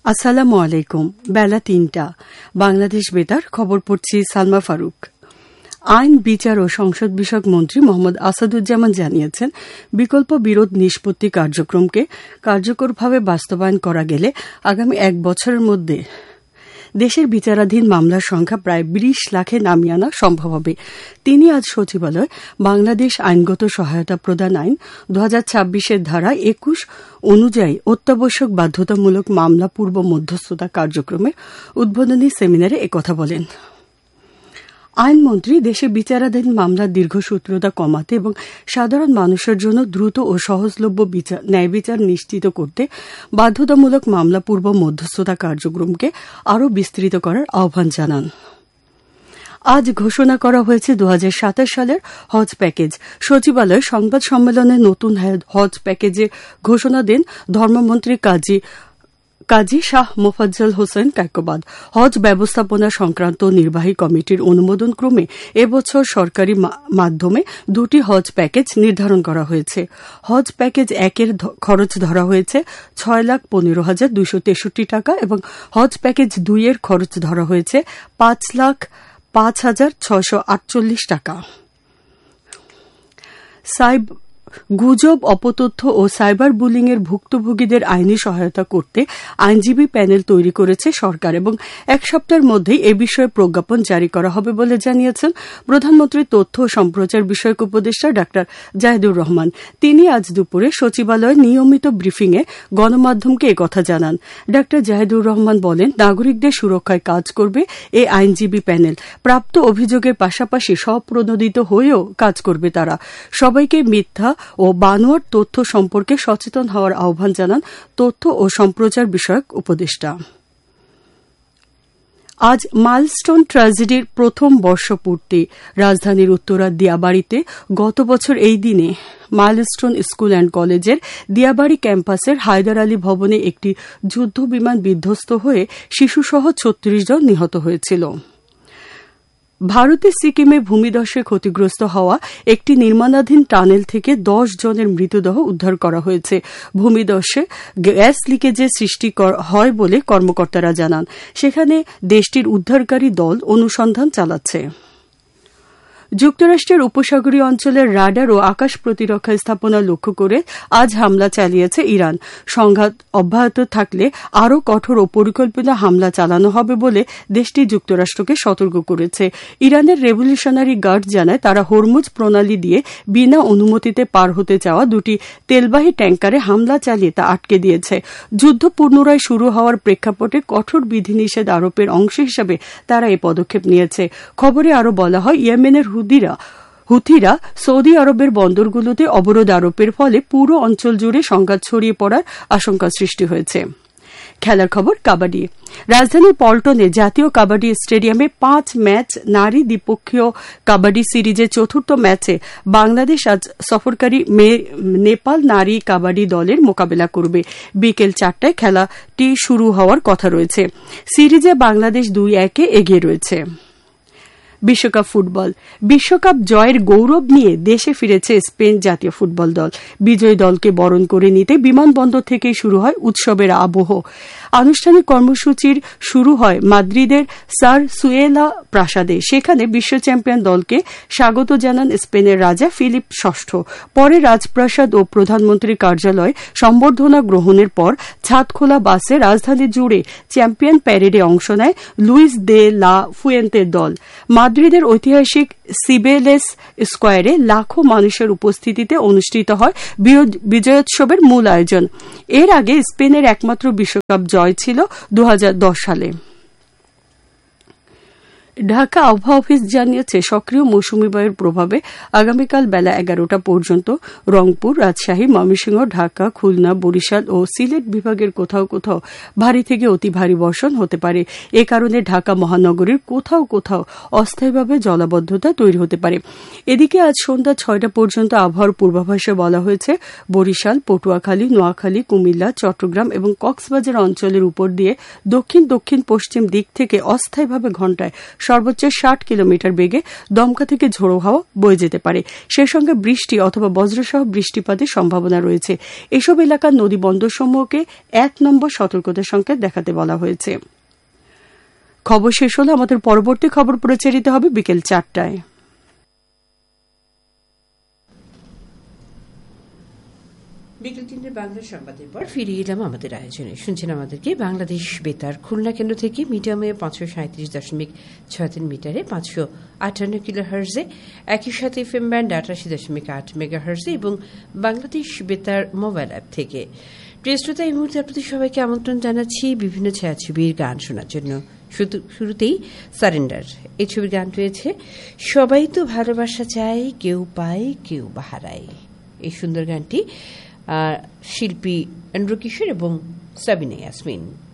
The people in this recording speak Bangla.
আসসালামু আলাইকুম। বেলা ৩টা। বাংলাদেশ বেতার খবর পড়ছি সালমা ফারুক। আইন, বিচার ও সংসদ বিষয়ক মন্ত্রী মোহাম্মদ আসাদুজ্জামান জানিয়েছেন, বিকল্প বিরোধ নিষ্পত্তি কার্যক্রমকে কার্যকরভাবে বাস্তবায়ন করা গেলে আগামী ১ বছরের মধ্যে দেশের বিচারাধীন মামলার সংখ্যা প্রায় ২০ লাখে নামিয়ে আনা সম্ভব হবে। তিনি আজ সচিবালয়ে বাংলাদেশ আইনগত সহায়তা প্রদান আইন ২০২৬ ধারা ২১ অনুযায়ী অত্যাবশ্যক বাধ্যতামূলক মামলা পূর্ব মধ্যস্থতা কার্যক্রমের উদ্বোধনী সেমিনারে একথা বলেন। আইনমন্ত্রী দেশে বিচারাধীন মামলার দীর্ঘসূত্রতা কমাতে এবং সাধারণ মানুষের জন্য দ্রুত ও সহজলভ্য ন্যায় বিচার নিশ্চিত করতে বাধ্যতামূলক মামলা পূর্ব মধ্যস্থতা কার্যক্রমকে আরও বিস্তৃত করার আহ্বান জানান। আজ ঘোষণা করা হয়েছে ২০২৭ সালের হজ প্যাকেজ। সচিবালয়ে সংবাদ সম্মেলনে নতুন হজ প্যাকেজের ঘোষণা দেন ধর্মমন্ত্রী কাজী শাহ মোফাজ্জল হোসেন কায়কোবাদ। হজ ব্যবস্থাপনা সংক্রান্ত নির্বাহী কমিটির অনুমোদন ক্রমে এবছর সরকারি মাধ্যমে ২টি হজ প্যাকেজ নির্ধারণ করা হয়েছে। হজ প্যাকেজ ১-এর খরচ ধরা হয়েছে ৬,১৫,২৬৩ টাকা এবং হজ প্যাকেজ ২-এর খরচ ধরা হয়েছে ৫,০৫,৬৪৮ টাকা। গুজব, অপতথ্য ও সাইবার বুলিং এর ভুক্তভোগীদের আইনি সহায়তা করতে আইনজীবী প্যানেল তৈরি করেছে সরকার এবং ১ সপ্তাহের মধ্যেই এ বিষয়ে প্রজ্ঞাপন জারি করা হবে বলে জানিয়েছেন প্রধানমন্ত্রীর তথ্য ও সম্প্রচার বিষয়ক উপদেষ্টা ডা জাহিদুর রহমান। তিনি আজ দুপুরে সচিবালয়ে নিয়মিত ব্রিফিংয়ে গণমাধ্যমকে একথা জানান। ডা জাহিদুর রহমান বলেন, নাগরিকদের সুরক্ষায় কাজ করবে এই আইনজীবী প্যানেল। প্রাপ্ত অভিযোগের পাশাপাশি স্বপ্রণোদিত হয়েও কাজ করবে তারা। সবাইকে মিথ্যা ও বানোয়াট তথ্য সম্পর্কে সচেতন হওয়ার আহ্বান জানান তথ্য ও সম্প্রচার বিষয়ক উপদেষ্টা। আজ মাইলস্টোন ট্র্যাজেডির প্রথম বর্ষপূর্তি। রাজধানীর উত্তরার দিয়াবাড়িতে গত বছর এই দিনে মাইলস্টোন স্কুল অ্যান্ড কলেজের দিয়াবাড়ি ক্যাম্পাসের হায়দার আলী ভবনে একটি যুদ্ধবিমান বিধ্বস্ত হয়ে শিশুসহ ৩৬ জন নিহত হয়েছিল। ভারতের সিকিমে ভূমিধসে ক্ষতিগ্রস্ত হওয়া একটি নির্মাণাধীন টানেল থেকে ১০ জনের মৃতদেহ উদ্ধার করা হয়েছে। ভূমিধসে গ্যাস লিকেজের সৃষ্টি হয় বলে কর্মকর্তারা জানান। সেখানে দেশটির উদ্ধারকারী দল অনুসন্ধান চালাচ্ছে। যুক্তরাষ্ট্রের উপসাগরীয় অঞ্চলের রাডার ও আকাশ প্রতিরক্ষা স্থাপনা লক্ষ্য করে আজ হামলা চালিয়েছে ইরান। সংঘাত অব্যাহত থাকলে আরও কঠোর ও পরিকল্পিত হামলা চালানো হবে বলে দেশটি যুক্তরাষ্ট্রকে সতর্ক করেছে। ইরানের রেভলিউশনারি গার্ড জানায়, তারা হরমুজ প্রণালী দিয়ে বিনা অনুমতিতে পার হতে চাওয়া 2টি তেলবাহী ট্যাঙ্কারে হামলা চালিয়ে তা আটকে দিয়েছে। যুদ্ধ পুনরায় শুরু হওয়ার প্রেক্ষাপটে কঠোর বিধিনিষেধ আরোপের অংশ হিসেবে তারা এই পদক্ষেপ নিয়েছে। খবরে আরও বলা হয়, ইয়েমেনের হুথিরা সৌদি আরবের বন্দরগুলোতে অবরোধ আরোপের ফলে পুরো অঞ্চল জুড়ে সংঘাত ছড়িয়ে পড়ার আশঙ্কা সৃষ্টি হয়েছে। খেলার খবর, কাবাডি। রাজধানীর পল্টনে জাতীয় কাবাডি স্টেডিয়ামে 5 ম্যাচ নারী দ্বিপক্ষীয় কাবাডি সিরিজের 4র্থ ম্যাচে বাংলাদেশ আজ সফরকারী নেপাল নারী কাবাডি দলের মোকাবেলা করবে। বিকেল 4টায় খেলাটি শুরু হওয়ার কথা রয়েছে। সিরিজে বাংলাদেশ 2-1 এগিয়ে রয়েছে। বিশ্বকাপ ফুটবল। বিশ্বকাপ জয়ের গৌরব নিয়ে দেশে ফিরেছে স্পেন জাতীয় ফুটবল দল। বিজয়ী দলকে বরণ করে নিতে বিমানবন্দর থেকেই শুরু হয় উৎসবের আবহ। আনুষ্ঠানিক কর্মসূচির শুরু হয় মাদ্রিদের সার সুয়েলা প্রাসাদে। সেখানে বিশ্ব চ্যাম্পিয়ন দলকে স্বাগত জানান স্পেনের রাজা ফিলিপ ষষ্ঠ। পরে রাজপ্রাসাদ ও প্রধানমন্ত্রীর কার্যালয়ে সম্বর্ধনা গ্রহণের পর ছাদখোলা বাসে রাজধানী জুড়ে চ্যাম্পিয়ন প্যারেডে অংশ নেয় লুইস দে লা ফুয়েন্তের দল। মাদ্রিদের ঐতিহাসিক সিবেলেস স্কোয়ারে লাখো মানুষের উপস্থিতিতে অনুষ্ঠিত হয় বিজয়োৎসবের মূল আয়োজন। এর আগে স্পেনের একমাত্র বিশ্বকাপ জয় ছিল 2010 সালে। ঢাকা আবহাওয়া অফিস জানিয়েছে, সক্রিয় মৌসুমী বায়ুর প্রভাবে আগামীকাল বেলা 11টা পর্যন্ত রংপুর, রাজশাহী, ময়মনসিংহ, ঢাকা, খুলনা, বরিশাল ও সিলেট বিভাগের কোথাও কোথাও ভারী থেকে অতি ভারী বর্ষণ হতে পারে। এ কারণে ঢাকা মহানগরীর কোথাও কোথাও অস্থায়ীভাবে জলাবদ্ধতা তৈরি হতে পারে। এদিকে আজ সন্ধ্যা 6টা পর্যন্ত আবহাওয়ার পূর্বাভাসে বলা হয়েছে, বরিশাল, পটুয়াখালী, নোয়াখালী, কুমিল্লা, চট্টগ্রাম এবং কক্সবাজার অঞ্চলের উপর দিয়ে দক্ষিণ দক্ষিণ পশ্চিম দিক থেকে অস্থায়ীভাবে ঘণ্টায় সর্বোচ্চ 60 কিলোমিটার বেগে দমকা থেকে ঝোড়ো হাওয়া বয়ে যেতে পারে। সেই সঙ্গে বৃষ্টি অথবা বজ্রসহ বৃষ্টিপাতের সম্ভাবনা রয়েছে। এসব এলাকার নদী বন্দরসমূহকে 1 নম্বর সতর্কতা সংকেত দেখাতে বলা হয়েছে। খবর শেষ হলে আমাদের পরবর্তী খবর প্রচারিত হবে বিকেল 4টায়। বিকেল 3টায় বাংলা সংবাদের পর ফিরে এলাম আমাদের আয়োজনে। শুনছেন আমাদেরকে বাংলাদেশ বেতার খুলনা কেন্দ্র থেকে মিডিয়ামে 537.63 মিটারে 558 কিলো হার্জে, একই সাথে এফএম ব্যান্ড 88.8 মেগা হার্জে এবং বাংলাদেশ বেতার মোবাইল অ্যাপ থেকে। প্রিয় শ্রোতা, এই মুহূর্তে আপনাদের সবাইকে আমন্ত্রণ জানাচ্ছি বিভিন্ন ছায়াছবির গান শোনার জন্য। শুরুতেই সারেন্ডার এই ছবির গান রয়েছে সবাই তো ভালোবাসা চাই, কেউ পায় কেউ বা হারায়। এই সুন্দর গানটি শিল্পী এন্ড্রু কিশোর এবং সাবিনা ইয়াসমিন।